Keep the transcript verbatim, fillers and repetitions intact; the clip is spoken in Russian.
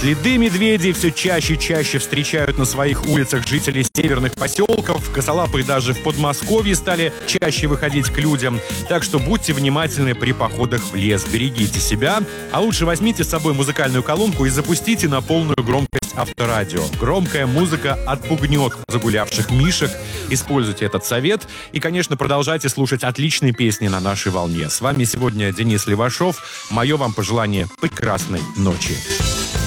Следы медведей все чаще и чаще встречают на своих улицах жителей северных поселков. Косолапые даже в Подмосковье стали чаще выходить к людям. Так что будьте внимательны при походах в лес. Берегите себя, а лучше возьмите с собой музыкальную колонку и запустите на полную громкость авторадио. Громкая музыка отпугнет загулявших мишек. Используйте этот совет. И, конечно, продолжайте слушать отличные песни на нашей волне. С вами сегодня Денис Левашов. Мое вам пожелание прекрасной ночи.